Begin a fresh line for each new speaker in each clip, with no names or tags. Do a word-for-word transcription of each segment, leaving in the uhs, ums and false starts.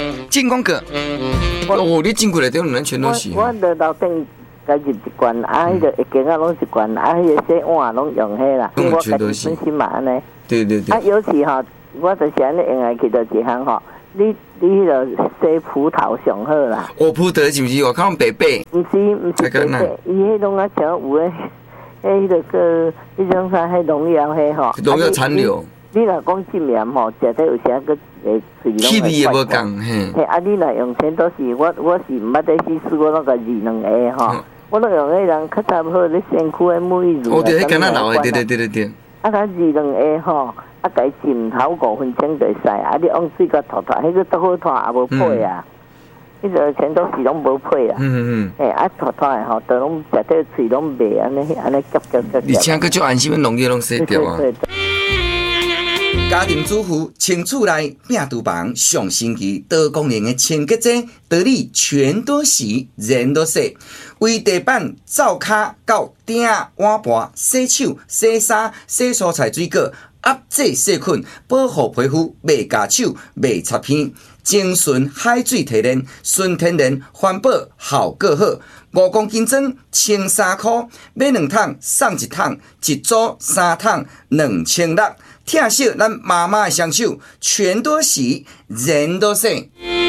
进广告。哦，你进过来对我们全都是。
我我的楼顶加入一罐，啊，迄个一间啊拢一罐，啊，迄个洗碗拢用迄啦。
我全都是。
本身嘛安尼。
对对对。
啊，尤其吼，我就是安尼用来去到一项吼。你你迄个洗葡萄上好啦。
哦，葡萄是不是？我看白白。
唔是唔是白白，伊迄拢啊像有诶，迄个个迄种啥，迄农药迄吼。
农药残留。
你若讲浸盐吼，食得有时啊个会嘴拢会
气味也无共嘿。
嘿，啊，你若用全都是我我是毋捌得去试过那个二两下吼，我都用迄人较早好咧身躯诶沐浴乳。
哦，对，迄敢若老诶，对对对对对。
啊，甲二两下吼。啊，家浸头五分钟就使，啊，你往水甲拖拖，迄个都好拖，也无配啊。迄个全都是拢无配啊。
嗯嗯。
诶，啊，拖拖诶吼，都拢食得嘴拢白，安尼安尼夹夹夹。
而且佫足安心，农业拢洗掉啊。
对对对。
家庭主妇清厝内病厨房上星期多功能的清洁剂，道理全都洗，人都洗。为地板、灶骹到鼎、碗盘、洗手、洗衫、洗蔬菜水果，压制细菌，保护皮肤，袂夹手，袂擦片。精纯海水提炼，纯天然，环保效果好。五公斤装，千三块，买两桶送一桶，一组三桶，两千六。疼惜咱妈妈的双手，全都洗，人都洗。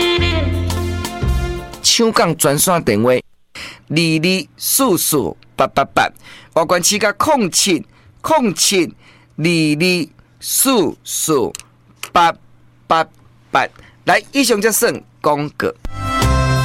抢港专线电话：二二四四八八八，外关市甲空七空七二二四四八八八。来，以上就算广告。